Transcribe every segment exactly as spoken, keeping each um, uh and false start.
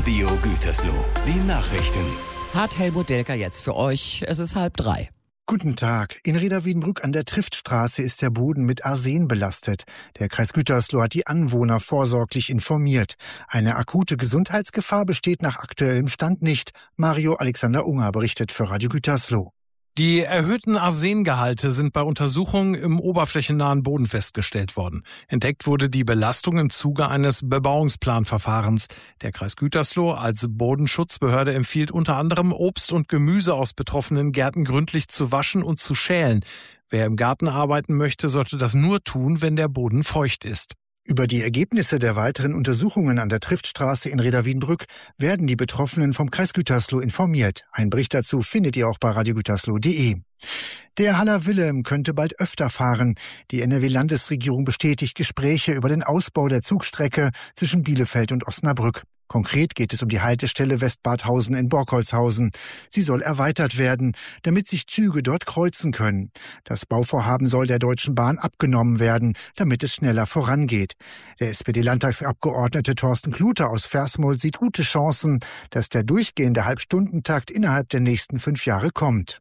Radio Gütersloh. Die Nachrichten. Hat Helmut Delker jetzt für euch. Es ist halb drei. Guten Tag. In Reda-Wiedenbrück an der Triftstraße ist der Boden mit Arsen belastet. Der Kreis Gütersloh hat die Anwohner vorsorglich informiert. Eine akute Gesundheitsgefahr besteht nach aktuellem Stand nicht. Mario Alexander Unger berichtet für Radio Gütersloh. Die erhöhten Arsengehalte sind bei Untersuchungen im oberflächennahen Boden festgestellt worden. Entdeckt wurde die Belastung im Zuge eines Bebauungsplanverfahrens. Der Kreis Gütersloh als Bodenschutzbehörde empfiehlt unter anderem, Obst und Gemüse aus betroffenen Gärten gründlich zu waschen und zu schälen. Wer im Garten arbeiten möchte, sollte das nur tun, wenn der Boden feucht ist. Über die Ergebnisse der weiteren Untersuchungen an der Triftstraße in Reda-Wiedenbrück werden die Betroffenen vom Kreis Gütersloh informiert. Ein Bericht dazu findet ihr auch bei radio gütersloh punkt de. Der Haller Willem könnte bald öfter fahren. Die N R W-Landesregierung bestätigt Gespräche über den Ausbau der Zugstrecke zwischen Bielefeld und Osnabrück. Konkret geht es um die Haltestelle Westbadhausen in Borkholzhausen. Sie soll erweitert werden, damit sich Züge dort kreuzen können. Das Bauvorhaben soll der Deutschen Bahn abgenommen werden, damit es schneller vorangeht. Der S P D-Landtagsabgeordnete Thorsten Klute aus Versmold sieht gute Chancen, dass der durchgehende Halbstundentakt innerhalb der nächsten fünf Jahre kommt.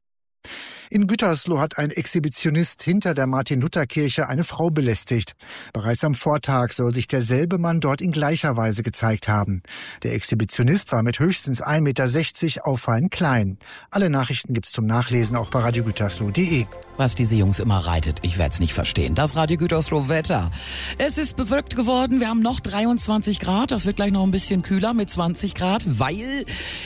In Gütersloh hat ein Exhibitionist hinter der Martin-Luther-Kirche eine Frau belästigt. Bereits am Vortag soll sich derselbe Mann dort in gleicher Weise gezeigt haben. Der Exhibitionist war mit höchstens ein Meter sechzig auffallend klein. Alle Nachrichten gibt's zum Nachlesen auch bei radio gütersloh punkt de. Was diese Jungs immer reitet, ich werde es nicht verstehen. Das Radio Gütersloh Wetter. Es ist bewölkt geworden, wir haben noch dreiundzwanzig Grad. Das wird gleich noch ein bisschen kühler mit zwanzig Grad, weil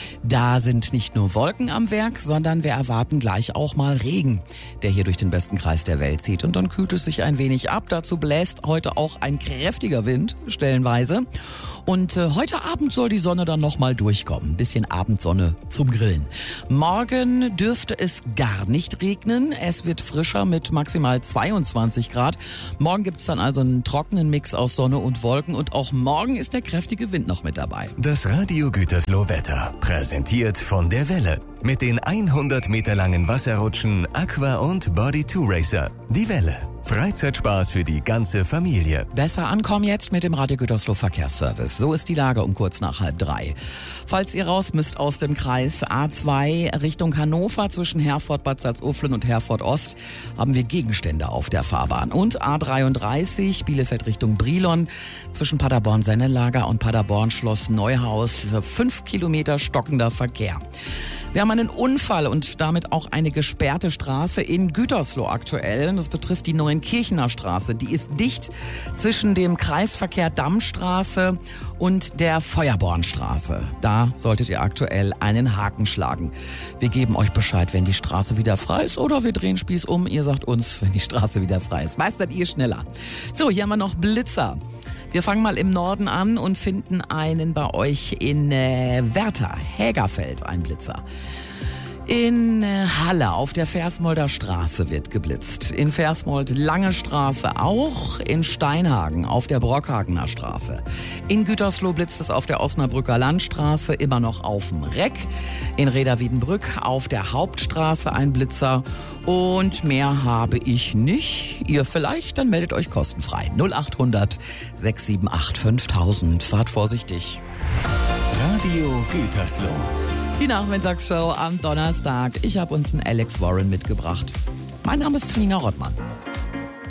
da sind nicht nur Wolken am Werk, sondern wir erwarten gleich auch mal Regen, der hier durch den besten Kreis der Welt zieht. Und dann kühlt es sich ein wenig ab. Dazu bläst heute auch ein kräftiger Wind, stellenweise. Und äh, heute Abend soll die Sonne dann nochmal durchkommen. Ein bisschen Abendsonne zum Grillen. Morgen dürfte es gar nicht regnen. Es wird frischer mit maximal zweiundzwanzig Grad. Morgen gibt's dann also einen trockenen Mix aus Sonne und Wolken. Und auch morgen ist der kräftige Wind noch mit dabei. Das Radio Gütersloh Wetter. Präsentiert von der Welle. Mit den hundert Meter langen Wasserrutschen Aqua und Body two Racer. Die Welle. Freizeitspaß für die ganze Familie. Besser ankommen jetzt mit dem Radio Gütersloh Verkehrsservice. So ist die Lage um kurz nach halb drei. Falls ihr raus müsst aus dem Kreis A zwei Richtung Hannover zwischen Herford, Bad Salzuflen und Herford Ost haben wir Gegenstände auf der Fahrbahn. Und A dreiunddreißig Bielefeld Richtung Brilon zwischen Paderborn-Sennelager und Paderborn-Schloss Neuhaus. Fünf Kilometer stockender Verkehr. Wir haben einen Unfall und damit auch eine gesperrte Straße in Gütersloh aktuell. Das betrifft die Neuenkirchener Straße. Die ist dicht zwischen dem Kreisverkehr Dammstraße und der Feuerbornstraße. Da solltet ihr aktuell einen Haken schlagen. Wir geben euch Bescheid, wenn die Straße wieder frei ist, oder wir drehen Spieß um. Ihr sagt uns, wenn die Straße wieder frei ist. Meist seid ihr schneller. So, hier haben wir noch Blitzer. Wir fangen mal im Norden an und finden einen bei euch in äh, Werther, Hägerfeld, ein Blitzer. In äh, Halle auf der Versmolder Straße wird geblitzt. In Versmold Lange Straße auch. In Steinhagen auf der Brockhagener Straße. In Gütersloh blitzt es auf der Osnabrücker Landstraße, immer noch auf dem Reck. In Reda-Wiedenbrück auf der Hauptstraße ein Blitzer. Und mehr habe ich nicht. Ihr vielleicht, dann meldet euch kostenfrei. null acht hundert sechs sieben acht fünftausend. Fahrt vorsichtig. Radio Gütersloh. Die Nachmittagsshow am Donnerstag. Ich habe uns einen Alex Warren mitgebracht. Mein Name ist Tanina Rottmann.